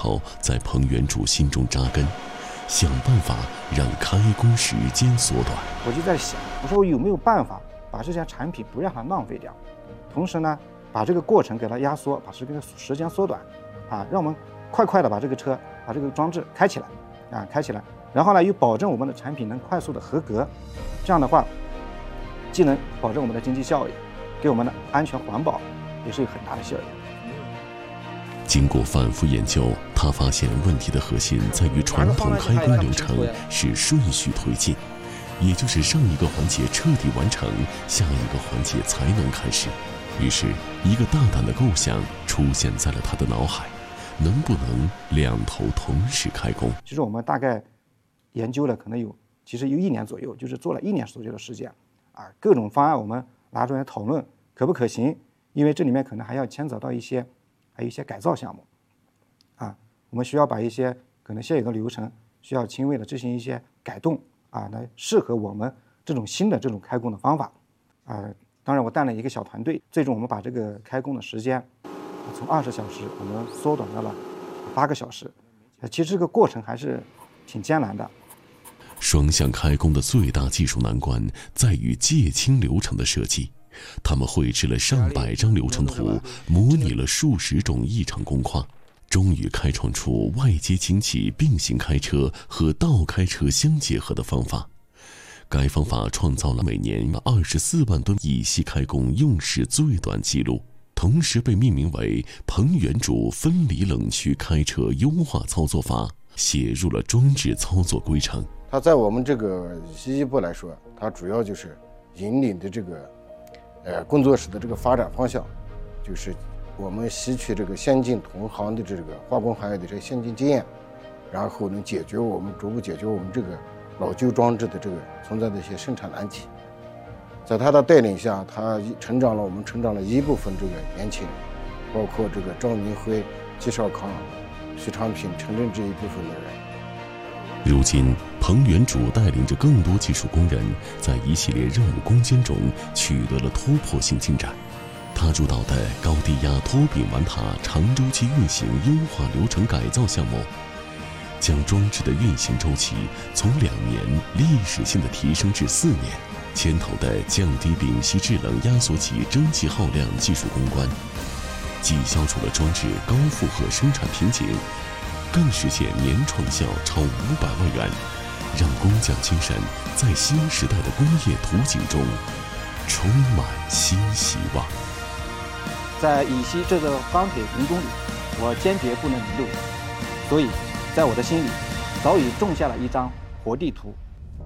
头在彭元主心中扎根，想办法让开工时间缩短。 我就在想，我说我有没有办法把这些产品不让它浪费掉，同时呢，把这个过程给它压缩，把这个时间缩短，让我们快的把这个车、把这个装置开起来，然后呢，又保证我们的产品能快速的合格，这样的话，既能保证我们的经济效益，给我们的安全环保也是有很大的效益。 经过反复研究，他发现问题的核心在于传统开工流程是顺序推进，也就是上一个环节彻底完成，下一个环节才能开始。于是，一个大胆的构想出现在了他的脑海：能不能两头同时开工？ 其实我们大概研究了，可能其实有1年左右，就是做了1年左右的时间，各种方案我们拿出来讨论可不可行，因为这里面可能还要牵扯到还有一些改造项目，我们需要把一些可能现有的流程需要轻微的进行一些改动，来适合我们这种新的这种开工的方法，当然我带了一个小团队，最终我们把这个开工的时间从20小时我们缩短到了8个小时，其实这个过程还是挺艰难的。 双向开工的最大技术难关在于界清流程的设计。他们绘制了上百张流程图，模拟了数十种异常工况，终于开创出外接氢气并行开车和倒开车相结合的方法。该方法创造了每年24万吨乙烯开工用时最短记录，同时被命名为彭元主分离冷区开车优化操作法，写入了装置操作规程。 它在我们这个西部来说，它主要就是引领的这个工作室的这个发展方向，就是我们吸取这个先进同行的这个化工行业的这个先进经验，然后能逐步解决我们这个老旧装置的这个存在的一些生产难题。在他的带领下，我们成长了一部分这个年轻人，包括这个赵明辉、季少康、徐长平、陈震这一部分的人。 如今，彭元主带领着更多技术工人，在一系列任务攻坚中取得了突破性进展。他主导的高低压脱柄完塔长周期运行优化流程改造项目，将装置的运行周期从2年历史性的提升至4年。牵头的降低丙烯制冷压缩机蒸汽耗量技术攻关，既消除了装置高负荷生产瓶颈，更实现年创效超500万元，让工匠精神在新时代的工业图景中充满新希望。 在乙烯这个钢铁迷宫里，我坚决不能迷路，所以在我的心里早已种下了一张活地图。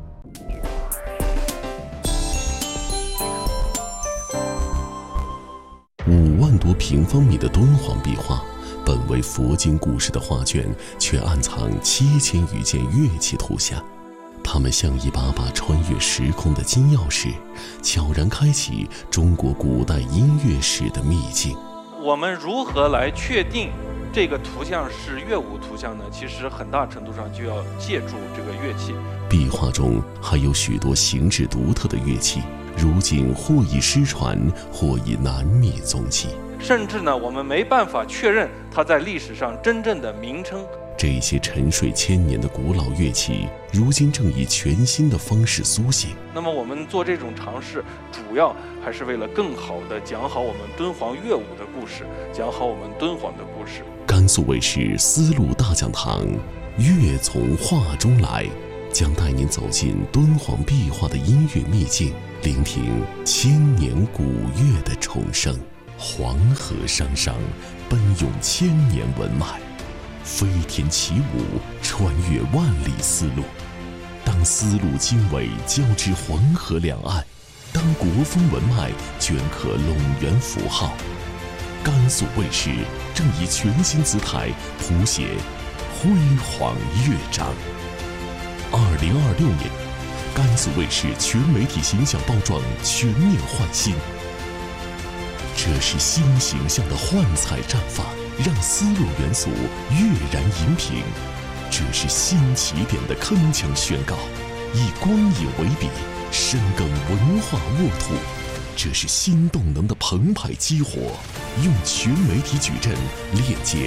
5万多平方米的敦煌壁画，本为佛经故事的画卷，却暗藏7000余件乐器图像。它们像一把把穿越时空的金钥匙，悄然开启中国古代音乐史的秘境。 我们如何来确定这个图像是乐舞图像呢？其实很大程度上就要借助这个乐器。 壁画中还有许多形制独特的乐器，如今或已失传，或已难觅踪迹。 甚至呢，我们没办法确认它在历史上真正的名称。 这些沉睡1000年的古老乐器，如今正以全新的方式苏醒。 那么我们做这种尝试，主要还是为了更好地讲好我们敦煌乐舞的故事，讲好我们敦煌的故事。 甘肃卫视丝路大讲堂，乐从画中来，将带您走进敦煌壁画的音乐秘境，聆听1000年古乐的重生。黄河汤汤，奔涌1000年文脉，飞天起舞，穿越万里丝路。当丝路经纬交织黄河两岸，当国风文脉镌刻陇源符号，甘肃卫视正以全新姿态谱写辉煌乐章。2026年，甘肃卫视全媒体形象包装全面换新。这是新形象的幻彩绽放，让丝路元素跃然荧屏；这是新起点的铿锵宣告，以光影为笔，深耕文化沃土；这是新动能的澎湃激活，用全媒体矩阵链接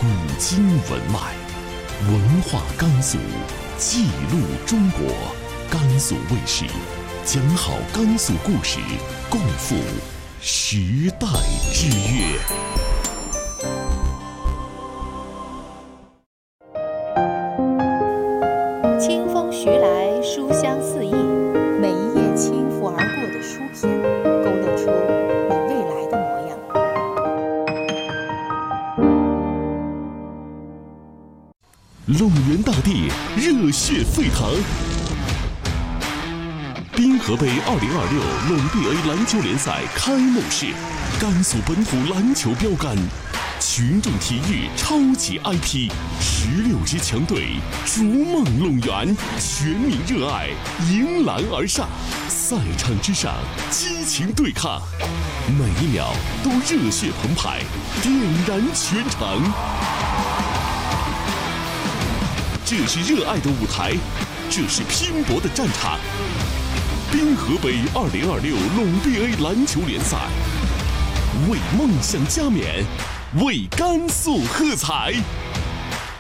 古今文脉，文化甘肃，记录中国。甘肃卫视讲好甘肃故事，共赴时代之约。 清风徐来，书香四溢，每一页轻拂而过的书篇，勾勒出你未来的模样。 陇源大地热血沸腾。滨河杯2026陇 BA 篮球联赛开幕式，甘肃本土篮球标杆，群众体育超级 IP，16支强队逐梦陇源，全民热爱迎篮而上，赛场之上激情对抗，每一秒都热血澎湃，点燃全场。这是热爱的舞台，这是拼搏的战场。滨河杯2026陇 BA 篮球联赛，为梦想加冕，为甘肃喝彩。